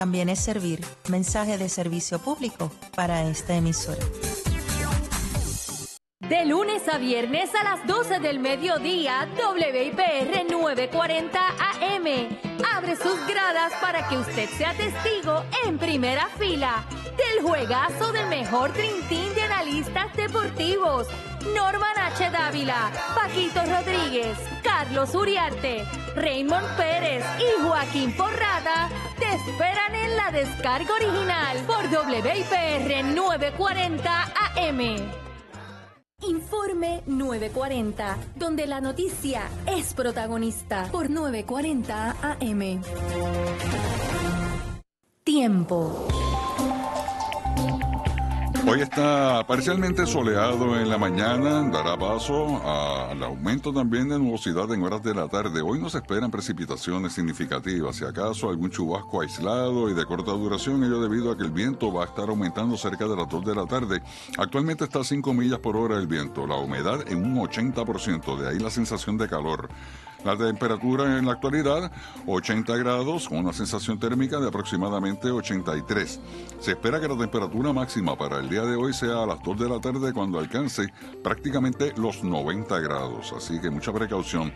También es servir. Mensaje de servicio público para esta emisora. De lunes a viernes a las 12 del mediodía, WIPR 940 AM abre sus gradas para que usted sea testigo en primera fila del juegazo del mejor Dream Team de analistas deportivos. Norman H. Dávila, Paquito Rodríguez, Carlos Uriarte, Raymond Pérez y Joaquín Porrada te esperan en la descarga original por WIPR 940 AM. Informe 940, donde la noticia es protagonista por 940 AM. Tiempo. Hoy está parcialmente soleado en la mañana, dará paso al aumento también de nubosidad en horas de la tarde. Hoy no se esperan precipitaciones significativas, si acaso algún chubasco aislado y de corta duración, ello debido a que el viento va a estar aumentando cerca de las 2 de la tarde. Actualmente está a 5 millas por hora el viento, la humedad en un 80%, de ahí la sensación de calor. La temperatura en la actualidad, 80 grados, con una sensación térmica de aproximadamente 83. Se espera que la temperatura máxima para el día de hoy sea a las 2 de la tarde cuando alcance prácticamente los 90 grados. Así que mucha precaución.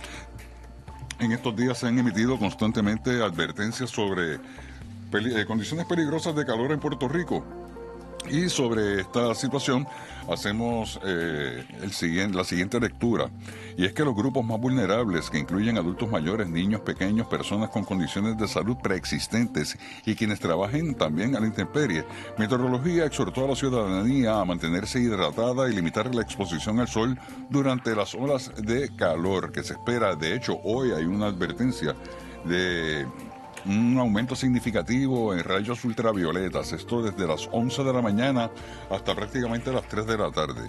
En estos días se han emitido constantemente advertencias sobre condiciones peligrosas de calor en Puerto Rico. Y sobre esta situación hacemos la siguiente lectura. Y es que los grupos más vulnerables, que incluyen adultos mayores, niños pequeños, personas con condiciones de salud preexistentes y quienes trabajen también a la intemperie, Meteorología exhortó a la ciudadanía a mantenerse hidratada y limitar la exposición al sol durante las olas de calor que se espera. De hecho, hoy hay una advertencia de un aumento significativo en rayos ultravioletas, esto desde las 11 de la mañana hasta prácticamente las 3 de la tarde.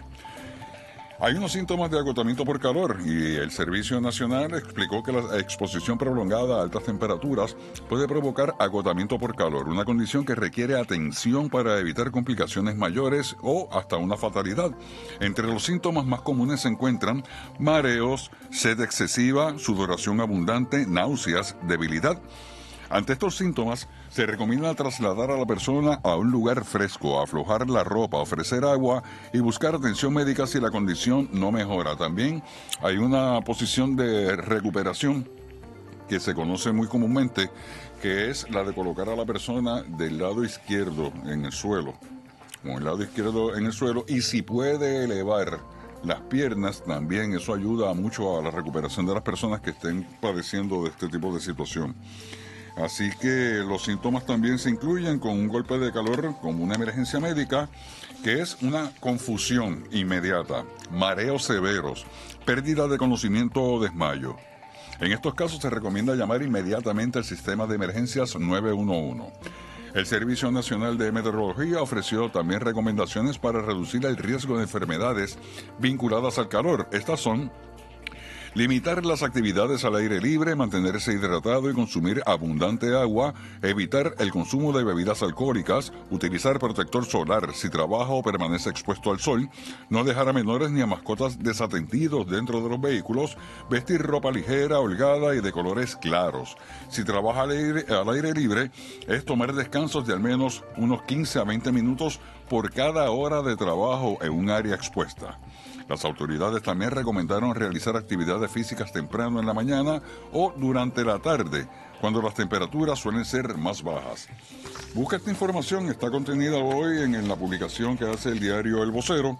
Hay unos síntomas de agotamiento por calor y el Servicio Nacional explicó que la exposición prolongada a altas temperaturas puede provocar agotamiento por calor, una condición que requiere atención para evitar complicaciones mayores o hasta una fatalidad. Entre los síntomas más comunes se encuentran mareos, sed excesiva, sudoración abundante, náuseas, debilidad. Ante estos síntomas, se recomienda trasladar a la persona a un lugar fresco, aflojar la ropa, ofrecer agua y buscar atención médica si la condición no mejora. También hay una posición de recuperación que se conoce muy comúnmente, que es la de colocar a la persona del lado izquierdo en el suelo, con el lado izquierdo en el suelo, y si puede elevar las piernas, también eso ayuda mucho a la recuperación de las personas que estén padeciendo de este tipo de situación. Así que los síntomas también se incluyen con un golpe de calor como una emergencia médica, que es una confusión inmediata, mareos severos, pérdida de conocimiento o desmayo. En estos casos se recomienda llamar inmediatamente al sistema de emergencias 911. El Servicio Nacional de Meteorología ofreció también recomendaciones para reducir el riesgo de enfermedades vinculadas al calor. Estas son: limitar las actividades al aire libre, mantenerse hidratado y consumir abundante agua, evitar el consumo de bebidas alcohólicas, utilizar protector solar si trabaja o permanece expuesto al sol, no dejar a menores ni a mascotas desatendidos dentro de los vehículos, vestir ropa ligera, holgada y de colores claros. Si trabaja al aire libre, es tomar descansos de al menos unos 15 a 20 minutos por cada hora de trabajo en un área expuesta. Las autoridades también recomendaron realizar actividades físicas temprano en la mañana o durante la tarde, cuando las temperaturas suelen ser más bajas. Busca esta información, está contenida hoy en la publicación que hace el diario El Vocero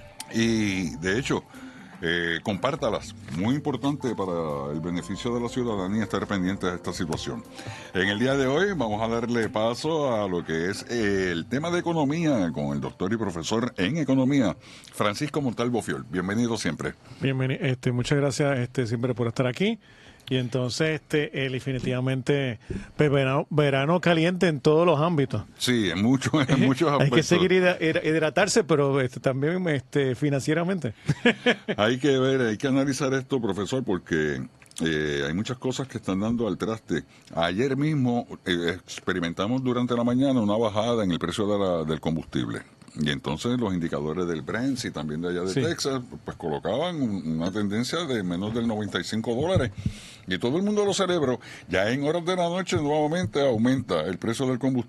y, de hecho, compártalas. Muy importante para el beneficio de la ciudadanía estar pendiente de esta situación. En el día de hoy vamos a darle paso a lo que es el tema de economía con el doctor y profesor en economía, Francisco Montalvo Fiol. Bienvenido siempre. Bienvenido, muchas gracias siempre por estar aquí. Y entonces, definitivamente, pues, verano caliente en todos los ámbitos. Sí, en muchos aspectos. Hay que seguir hidratarse, pero también financieramente. Hay que ver, hay que analizar esto, profesor, porque hay muchas cosas que están dando al traste. Ayer mismo experimentamos durante la mañana una bajada en el precio del combustible. Y entonces los indicadores del Brent y también de allá de Texas, pues colocaban una tendencia de menos del $95. Y todo el mundo lo celebró. Ya en horas de la noche nuevamente aumenta el precio del combustible.